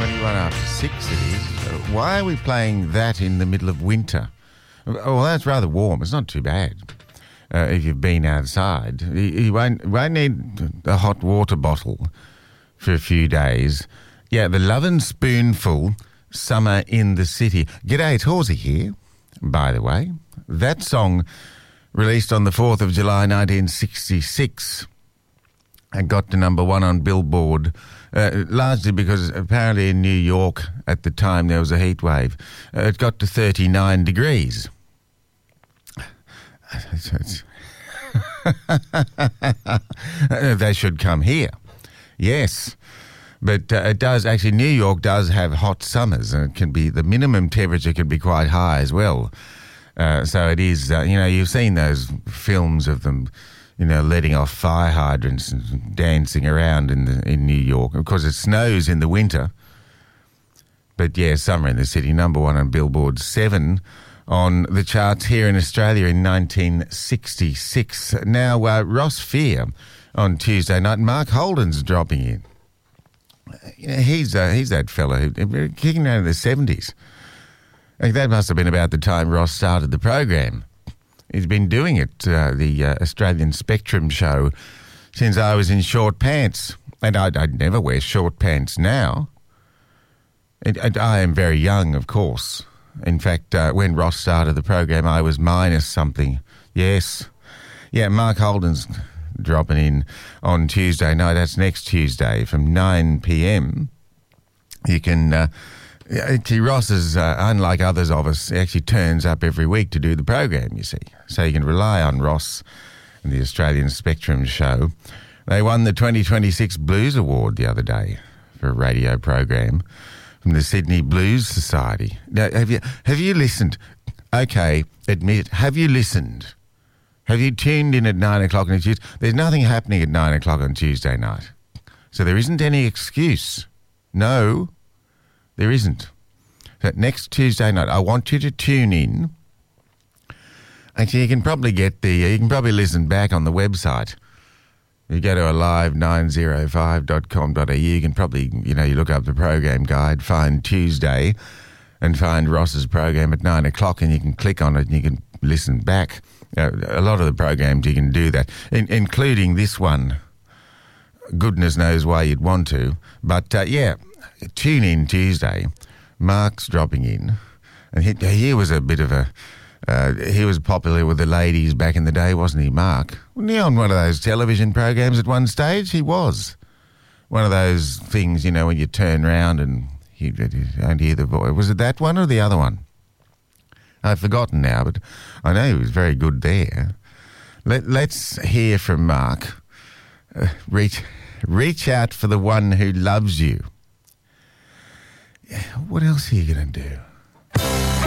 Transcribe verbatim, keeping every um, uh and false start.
twenty-one after six it is. Uh, Why are we playing that in the middle of winter? Oh, well, that's rather warm. It's not too bad. Uh, if you've been outside, you, you won't, won't need a hot water bottle for a few days. Yeah, the Love and Spoonful, Summer in the City. G'day, it's Horsey here, by the way. That song, released on the fourth of July nineteen sixty-six, and got to number one on Billboard, uh, largely because apparently in New York at the time there was a heat wave. Uh, it got to thirty-nine degrees. They should come here. Yes. But uh, it does, actually, New York does have hot summers, and it can be, the minimum temperature can be quite high as well. Uh, so it is, uh, you know, you've seen those films of them, you know, letting off fire hydrants and dancing around in the, in New York. Of course, it snows in the winter. But, yeah, Summer in the City, number one on Billboard, seven on the charts here in Australia in nineteen sixty-six. Now, uh, Ross Fear on Tuesday night, Mark Holden's dropping in. You know, he's, uh, he's that fella who kicking around in the seventies. Like, that must have been about the time Ross started the program. He's been doing it, uh, the uh, Australian Spectrum show, since I was in short pants. And I'd, I'd never wear short pants now. And, and I am very young, of course. In fact, uh, when Ross started the program, I was minus something. Yes. Yeah, Mark Holden's dropping in on Tuesday night. That's next Tuesday from nine p.m. You can... Uh, Actually, Ross is, uh, unlike others of us, he actually turns up every week to do the program, you see. So you can rely on Ross and the Australian Spectrum show. They won the twenty twenty-six Blues Award the other day for a radio program from the Sydney Blues Society. Now, have you, have you listened? Okay, admit, have you listened? Have you tuned in at nine o'clock on Tuesday? There's nothing happening at nine o'clock on Tuesday night. So there isn't any excuse. No. There isn't. So next Tuesday night, I want you to tune in. Actually, you can probably get the, you can probably listen back on the website. You go to alive nine oh five dot com dot a u, you can probably, you know, you look up the program guide, find Tuesday, and find Ross's program at nine o'clock, and you can click on it and you can listen back. Uh, a lot of the programs you can do that, in, including this one. Goodness knows why you'd want to. But, uh, yeah, tune in Tuesday. Mark's dropping in. And he, he was a bit of a... Uh, he was popular with the ladies back in the day, wasn't he, Mark? Wasn't he on one of those television programs at one stage? He was. One of those things, you know, when you turn round and you don't hear the voice. Was it that one or the other one? I've forgotten now, but I know he was very good there. Let, let's hear from Mark. Uh, reach, reach out for the one who loves you. Yeah, what else are you going to do?